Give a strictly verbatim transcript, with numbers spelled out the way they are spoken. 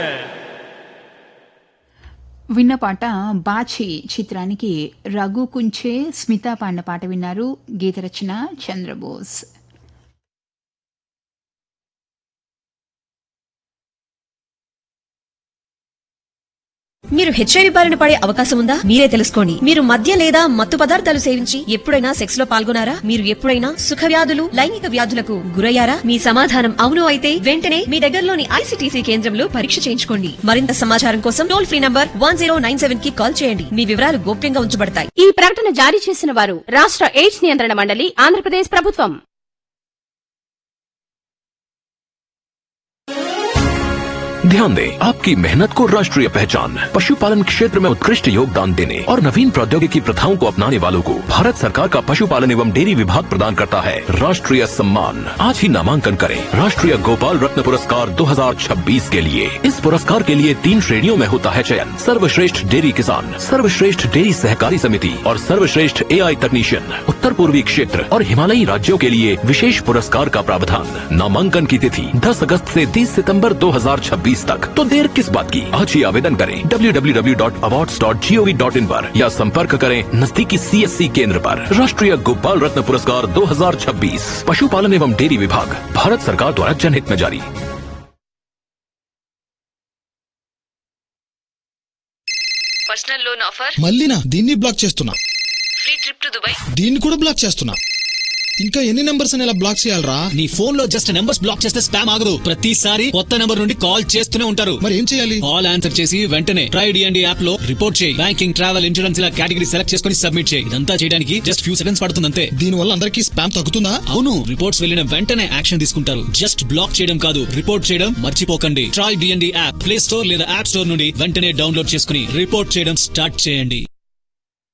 విన్న పాట బాచి చిత్రానికి రఘు కుంచే స్మిత పాడిన పాట విన్నారు. గీత రచన చంద్రబోస్. మీరు హెచ్ఐవి బారిన పడే అవకాశం ఉందా? మీరే తెలుసుకోండి. మీరు మద్య లేదా మత్తు పదార్థాలు సేవించి ఎప్పుడైనా సెక్స్ లో పాల్గొనారా? మీరు ఎప్పుడైనా సుఖ వ్యాధులు, లైంగిక వ్యాధులకు గురయ్యారా? మీ సమాధానం అవును అయితే వెంటనే మీ దగ్గరలోని ఐసీటీసీ కేంద్రంలో పరీక్ష చేయించుకోండి. మరింత సమాచారం కోసం toll free number one zero nine seven కి కాల్ చేయండి. మీ వివరాలు గోప్యంగా ఉంచబడతాయి. ఈ ప్రకటన జారీ చేసిన వారు రాష్ట్ర ఎయిడ్స్ నియంత్రణ మండలి, ఆంధ్రప్రదేశ్ ప్రభుత్వం. ध्यान दें, आपकी मेहनत को राष्ट्रीय पहचान, पशुपालन क्षेत्र में उत्कृष्ट योगदान देने और नवीन प्रौद्योगिकी प्रथाओं को अपनाने वालों को भारत सरकार का पशुपालन एवं डेयरी विभाग प्रदान करता है राष्ट्रीय सम्मान। आज ही नामांकन करें राष्ट्रीय गोपाल रत्न पुरस्कार दो हज़ार छब्बीस के लिए। इस पुरस्कार के लिए तीन श्रेणियों में होता है चयन: सर्वश्रेष्ठ डेयरी किसान, सर्वश्रेष्ठ डेयरी सहकारी समिति और सर्वश्रेष्ठ एआई तकनीशियन। उत्तर पूर्वी क्षेत्र और हिमालयी राज्यों के लिए विशेष पुरस्कार का प्रावधान। नामांकन की तिथि दस अगस्त से तीस सितंबर दो हज़ार छब्बीस तक। तो देर किस बात की, आज ही आवेदन करें W W W dot awards dot G O V dot in पर या संपर्क करें नजदीकी सीएससी केंद्र पर। राष्ट्रीय गोपाल रत्न पुरस्कार दो हज़ार छब्बीस पशुपालन एवं डेयरी विभाग, भारत सरकार द्वारा जनहित में जारी। Personal loan offer మళ్ళీనా? దీన్ని బ్లాక్ చేస్తున్నా. ఫ్రీ ట్రిప్ టు దుబాయ్ దీన్ని కూడా బ్లాక్ చేస్తున్నా. ఇంకా ఎన్ని నెంబర్స్ అని ఇలా బ్లాక్ చేయాలరా? నీ ఫోన్ లో జస్ట్ నెంబర్స్ బ్లాక్ చేస్తే స్పామ్ ఆగదు. ప్రతిసారి కొత్త నెంబర్ నుండి కాల్ చేస్తూనే ఉంటారు. మరి ఏం చేయాలి? కాల్ ఆన్సర్ చేసి వెంటనే ట్రై డిఎండి యాప్ లో రిపోర్ట్ చేయి. బ్యాంకింగ్, ట్రావెల్, ఇన్సూరెన్స్ ఇలా కేటగిరీ సెలెక్ట్ చేసుకుని సబ్మిట్ చేయి. ఇదంతా చేయడానికి జస్ట్ ఫ్యూ సెకండ్స్ పడుతుంది అంతే. దీని వల్ల అందరికీ స్పామ్ తగ్గుతుందా? అవును, రిపోర్ట్స్ వెళ్ళిన వెంటనే యాక్షన్ తీసుకుంటారు. జస్ట్ బ్లాక్ చేయడం కాదు, రిపోర్ట్ చేయడం మర్చిపోకండి. Try DND app play store లేదా యాప్ స్టోర్ నుండి వెంటనే డౌన్లోడ్ చేసుకుని రిపోర్ట్ చేయడం స్టార్ట్ చేయండి.